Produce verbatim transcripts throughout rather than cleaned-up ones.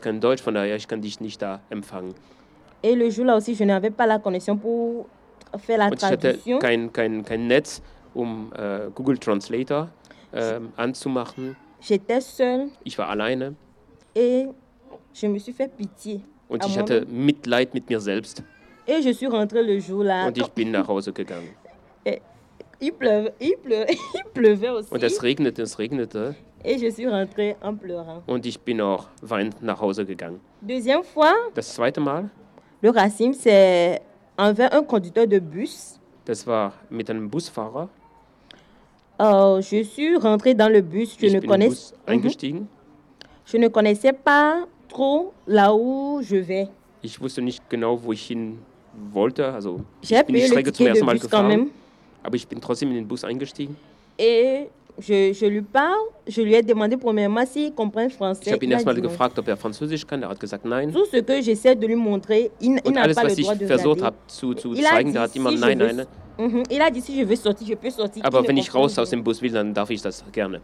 kein Deutsch, von daher ich kann dich nicht da empfangen. Et le jour-là aussi, je n'avais pas la connexion pour faire la Und ich hatte traduction. kein, kein, kein Netz, um äh, Google Translator äh, anzumachen. J'étais seule Ich war alleine et je me suis fait pitié. und à ich hatte moi-même. Mitleid mit mir selbst. Et je suis rentrée le jour-là. Und ich bin nach Hause gegangen. Il pleuvait, il pleuvait, il pleuvait aussi. Und es regnete, es regnete. Et je suis rentrée en pleurant. Und ich bin auch weinend nach Hause gegangen. Deuxième fois, Das zweite Mal, le racisme, c'est envers un conducteur de bus. das war mit einem Busfahrer. Euh, je suis rentrée dans le bus. Je Ich ne, bin im connais... Bus Mhm. eingestiegen. je ne connaissais pas trop là où je vais. Ich wusste nicht genau, wo ich hin wollte. Also J'ai ich bin die payé le Strecke zum ticket de ersten Mal bus quand gefahren. même. Aber ich bin trotzdem in den Bus eingestiegen. Et je, je lui parle. Je lui ai demandé premièrement s'il comprend Ich français. habe ihn Il a erstmal dit non. gefragt, ob er Französisch kann. Er hat gesagt, nein. Tout ce que j'essaie de lui montrer, il, il Und n'a alles, pas le was ich droit de versucht regarder. habe zu, zu Il a zeigen, dit, da hat si immer je nein, veux- nein. Mhm. Il a dit si je veux sortir, je peux sortir. Aber Il wenn ne ich comprend raus aus rien. dem Bus will, dann darf ich das gerne.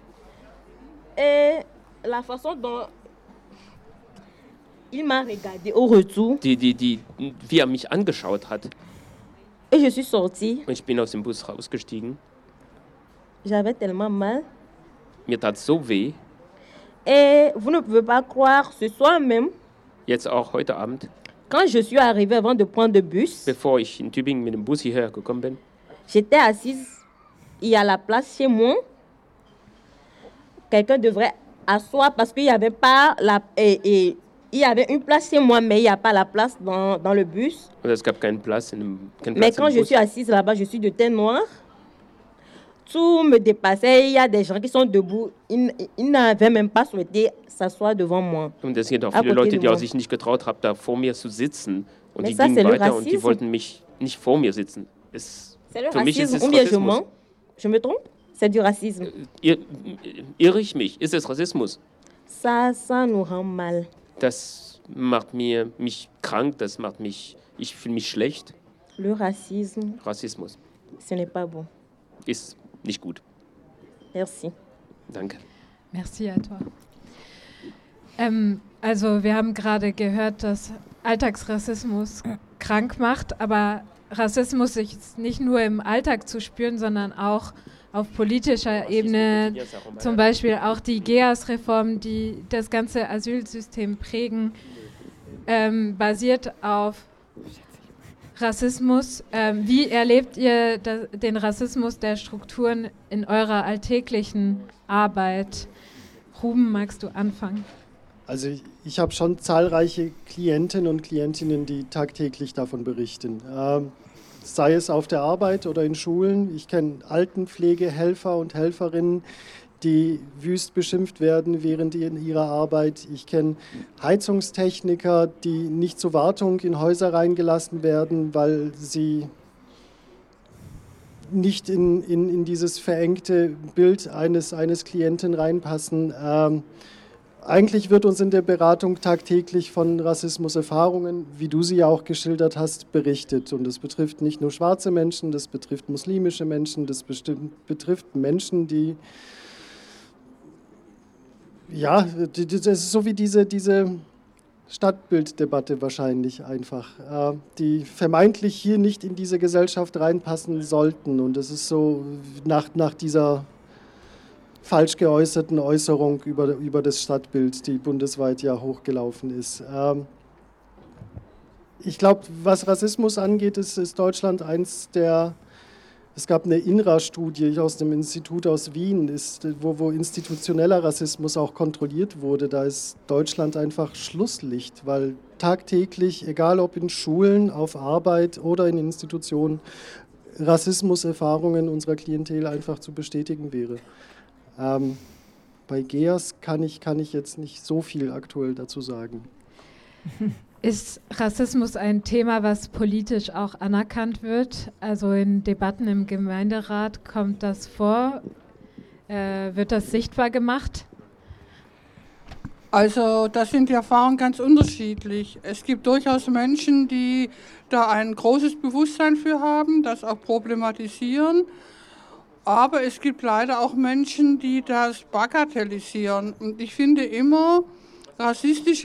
Et la façon dont il m'a regardé au retour, Die, die, die, wie er mich angeschaut hat. et je suis sortie, Und ich bin aus dem Bus rausgestiegen. j'avais tellement mal. Mir tat so weh. Et vous ne pouvez pas croire, ce soir même, Jetzt auch heute Abend, quand je suis arrivée avant de prendre le bus, bevor ich in Tübingen mit dem Bus hierher gekommen bin, j'étais assise, il y a la place chez moi. Quelqu'un devrait asseoir parce qu'il n'y avait pas la... Et, et, il y avait une place chez moi, mais il n'y a pas la place dans, dans le bus. und es gab keinen Platz in dem, keinen Mais Platz quand im je Bus. suis assise là-bas, je suis de teint noir. Tout me dépassait. Il y a des gens qui sont debout. Ils, ils n'avaient même pas souhaité s'asseoir devant moi. Und es sind auch À viele côté Leute, de die auch moi. sich nicht getraut haben, da vor mir zu sitzen. Und Mais die ça, gingen c'est le weiter und die racisme. wollten mich nicht vor mir sitzen. Es, C'est le für mich ist racisme. es Ou bien je Rassismus. mens. Je me trompe? C'est du racisme. Ir, irre ich mich? Ist es Rassismus? Ça, ça nous rend mal. Das macht mir, mich krank, das macht mich, ich fühle mich schlecht. Le racisme, Rassismus ce n'est pas bon. ist nicht gut. Merci. Danke. Merci à toi. Ähm, also wir haben gerade gehört, dass Alltagsrassismus krank macht, aber Rassismus ist nicht nur im Alltag zu spüren, sondern auch auf politischer Ebene, zum Beispiel auch die G E A S-Reform, die das ganze Asylsystem prägen, ähm, basiert auf Rassismus. Ähm, wie erlebt ihr da, den Rassismus der Strukturen in eurer alltäglichen Arbeit? Ruben, magst du anfangen? Also ich, ich habe schon zahlreiche Klienten und Klientinnen, die tagtäglich davon berichten. Ähm, sei es auf der Arbeit oder in Schulen. Ich kenne Altenpflegehelfer und Helferinnen, die wüst beschimpft werden während ihrer Arbeit. Ich kenne Heizungstechniker, die nicht zur Wartung in Häuser reingelassen werden, weil sie nicht in, in, in dieses verengte Bild eines, eines Klienten reinpassen. Ähm, Eigentlich wird uns in der Beratung tagtäglich von Rassismuserfahrungen, wie du sie ja auch geschildert hast, berichtet. Und das betrifft nicht nur schwarze Menschen, das betrifft muslimische Menschen, das bestimmt, betrifft Menschen, die, ja, die, das ist so wie diese, diese Stadtbilddebatte wahrscheinlich einfach, äh, die vermeintlich hier nicht in diese Gesellschaft reinpassen sollten. Und das ist so nach, nach dieser falsch geäußerten Äußerung über, über das Stadtbild, die bundesweit ja hochgelaufen ist. Ähm ich glaube, was Rassismus angeht, ist, ist Deutschland eins der, es gab eine I N R A-Studie aus dem Institut aus Wien, ist, wo, wo institutioneller Rassismus auch kontrolliert wurde. Da ist Deutschland einfach Schlusslicht, weil tagtäglich, egal ob in Schulen, auf Arbeit oder in Institutionen, Rassismuserfahrungen unserer Klientel einfach zu bestätigen wäre. Ähm, bei G E A S kann ich, kann ich jetzt nicht so viel aktuell dazu sagen. Ist Rassismus ein Thema, was politisch auch anerkannt wird? Also in Debatten im Gemeinderat kommt das vor? Äh, wird das sichtbar gemacht? Also da sind die Erfahrungen ganz unterschiedlich. Es gibt durchaus Menschen, die da ein großes Bewusstsein für haben, das auch problematisieren. Aber es gibt leider auch Menschen, die das bagatellisieren. Und ich finde immer, rassistische